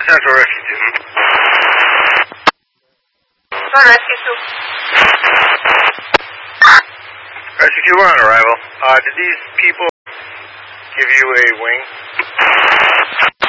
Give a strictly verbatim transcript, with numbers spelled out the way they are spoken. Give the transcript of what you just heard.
Central Rescue two. Central Rescue two. Rescue two, we're on arrival. Uh, did these people give you a wing?